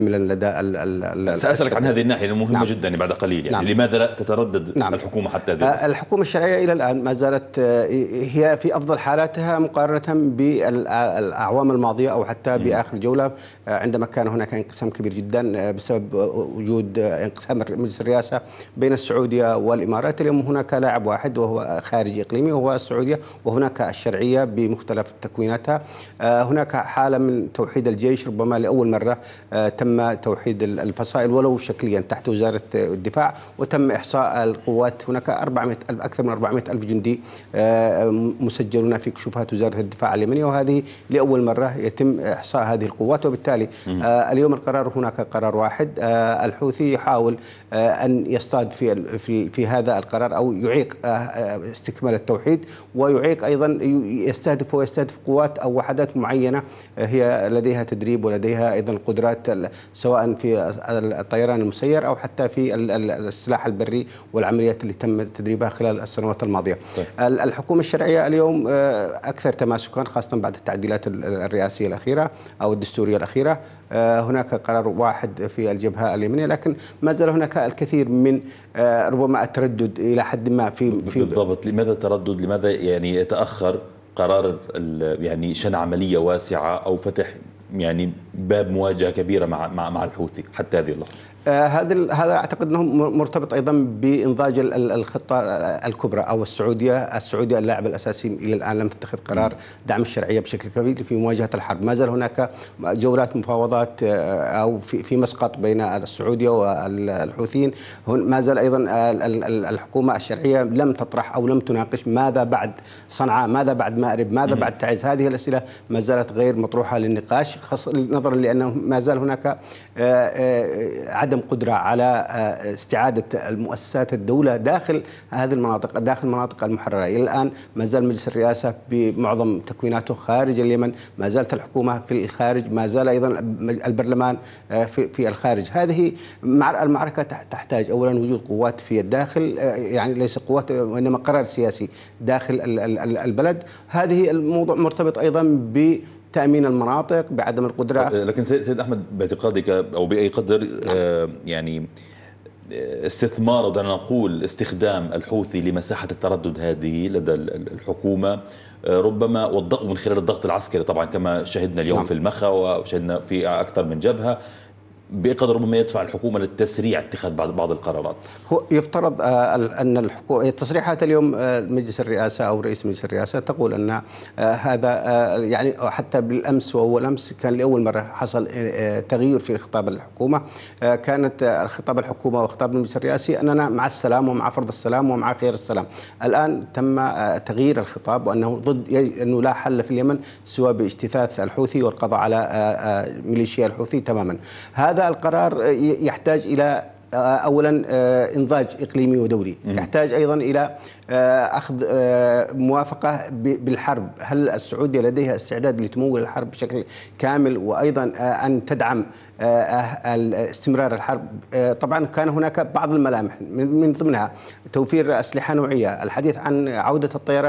لدى سأسألك عن هذه الناحية المهمة. نعم. جدا بعد قليل يعني. نعم. لماذا لا تتردد؟ نعم. الحكومة حتى هذه الحكومة الشرعية إلى الآن ما زالت هي في أفضل حالاتها مقارنة بالأعوام الماضية أو حتى بآخر جولة، عندما كان هناك انقسام كبير جدا بسبب وجود انقسام مجلس الرئاسة بين السعودية والإمارات. اليوم هناك لاعب واحد وهو خارجي إقليمي وهو السعودية، وهناك الشرعية بمختلف تكويناتها. هناك حالة من توحيد الجيش، ربما لأول مرة تم توحيد الفصائل ولو شكليا تحت وزارة الدفاع، وتم إحصاء القوات. هناك أكثر من 400 ألف جندي مسجلون في كشوفات وزارة الدفاع اليمنية، وهذه لأول مرة يتم إحصاء هذه القوات. وبالتالي اليوم القرار هناك قرار واحد. الحوثي يحاول أن يصطاد في هذا القرار أو يعيق استكمال التوحيد، ويعيق أيضا يستهدف قوات أو وحدات معينة هي لديها تدريب ولديها أيضا قدرات سواء في الطيران المسير أو حتى في السلاح البري والعمليات اللي تم تدريبها خلال السنوات الماضية. طيب. الحكومة الشرعية اليوم أكثر تماسكا، خاصة بعد التعديلات الرئاسية الأخيرة أو الدستورية الأخيرة. هناك قرار واحد في الجبهة اليمنية، لكن ما زال هناك الكثير من ربما التردد إلى حد ما في بالضبط. لماذا التردد؟ لماذا يعني يتأخر قرار يعني شن عملية واسعة أو فتح يعني باب مواجهة كبيرة مع الحوثي حتى هذه اللحظة؟ هذا اعتقد انه مرتبط ايضا بانضاج الخطه الكبرى او السعوديه اللاعب الاساسي الى الان لم تتخذ قرار دعم الشرعيه بشكل كبير في مواجهه الحرب. ما زال هناك جولات مفاوضات او في مسقط بين السعوديه والحوثيين. ما زال ايضا الحكومه الشرعيه لم تطرح او لم تناقش ماذا بعد صنعاء، ماذا بعد مأرب، ماذا بعد تعز. هذه الاسئله ما زالت غير مطروحه للنقاش، نظرا لانه ما زال هناك عدم قدرة على استعادة المؤسسات الدولة داخل هذه المناطق، داخل المناطق المحررة. إلى الآن ما زال مجلس الرئاسة بمعظم تكويناته خارج اليمن، ما زالت الحكومة في الخارج، ما زال أيضا البرلمان في الخارج. هذه المعركة تحتاج أولا وجود قوات في الداخل، يعني ليس قوات وإنما قرار سياسي داخل البلد. هذه الموضوع مرتبط أيضا تأمين المناطق بعدم القدرة. لكن سيد أحمد، باعتقادك أو بأي قدر يعني استثمار، دعنا نقول استخدام الحوثي لمساحة التردد هذه لدى الحكومة ربما من خلال الضغط العسكري طبعا كما شهدنا اليوم في المخا وشهدنا في أكثر من جبهة، بقدر ربما يدفع الحكومة للتسريع اتخاذ بعض القرارات؟ هو يفترض أن الحكومة تصريحات اليوم مجلس الرئاسة أو رئيس مجلس الرئاسة تقول أن هذا يعني حتى بالأمس وأول أمس كان لأول مرة حصل تغيير في خطاب الحكومة. كانت خطاب الحكومة وخطاب المجلس الرئاسي أننا مع السلام ومع فرض السلام ومع خير السلام. الآن تم تغيير الخطاب وأنه ضد أنه لا حل في اليمن سوى باجتثاث الحوثي والقضاء على ميليشيا الحوثي تماما. هذا القرار يحتاج إلى أولا إنضاج إقليمي ودولي، يحتاج أيضا إلى أخذ موافقة بالحرب. هل السعودية لديها استعداد لتمول الحرب بشكل كامل وأيضا أن تدعم استمرار الحرب؟ طبعا كان هناك بعض الملامح من ضمنها توفير أسلحة نوعية، الحديث عن عودة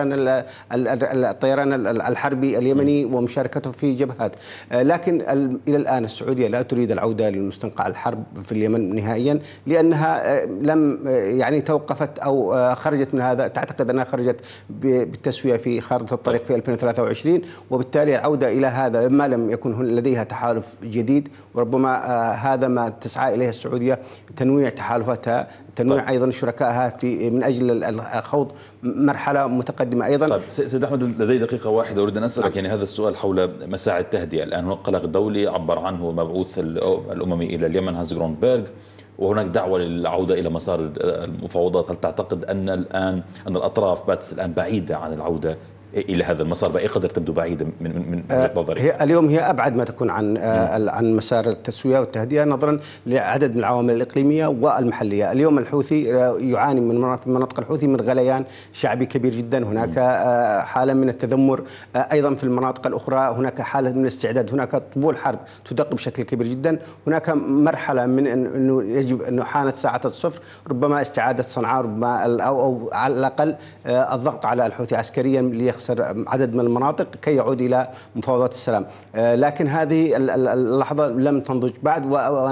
الطيران الحربي اليمني ومشاركته في جبهات، لكن إلى الآن السعودية لا تريد العودة للمستنقع الحرب في اليمن نهائيا، لأنها لم يعني توقفت أو خرجت من هذا، تعتقد أنها خرجت بالتسوية في خارطة الطريق في 2023، وبالتالي العودة إلى هذا ما لم يكن لديها تحالف جديد، وربما هذا ما تسعى إليه السعودية، تنويع تحالفاتها، تنويع أيضا شركائها من أجل الخوض مرحلة متقدمة أيضا. طيب سيد أحمد، لدي دقيقة واحدة أريد أن أسألك يعني هذا السؤال حول مساعي التهدئة. الآن هناك قلق دولي عبر عنه مبعوث الأممي إلى اليمن هانس جرونبرغ، وهناك دعوة للعودة إلى مسار المفاوضات. هل تعتقد أن الأطراف باتت الآن بعيدة عن العودة إلى هذا المسار؟ بأي قدر تبدو بعيدة من وجهة نظرك؟ اليوم هي أبعد ما تكون عن مسار التسوية والتهدئة نظرا لعدد من العوامل الإقليمية والمحلية. اليوم الحوثي يعاني من مناطق الحوثي من غليان شعبي كبير جدا، هناك حالة من التذمر أيضا في المناطق الأخرى، هناك حالة من الاستعداد، هناك طبول حرب تدق بشكل كبير جدا، هناك مرحلة من أنه يجب أنه حانت ساعة الصفر، ربما استعادة صنعاء، ربما أو على الأقل الضغط على الحوثي عسكريا يخسر عدد من المناطق كي يعود إلى مفاوضات السلام. لكن هذه اللحظة لم تنضج بعد.